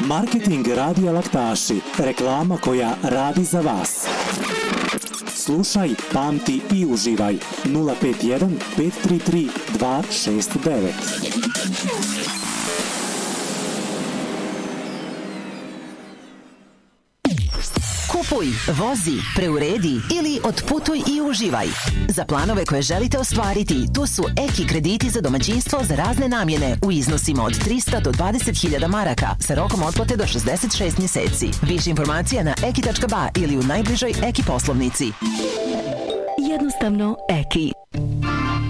Marketing Radija Laktaši. Reklama koja radi za vas. Slušaj, pamti i uživaj. 051 533 269. Kupuj, vozi, preuredi ili otputuj i uživaj. Za planove koje želite ostvariti, tu su Eki krediti za domaćinstvo za razne namjene u iznosima od 300 do 20.000 maraka sa rokom otplate do 66 mjeseci. Više informacija na eki.ba ili u najbližoj Eki poslovnici. Jednostavno Eki.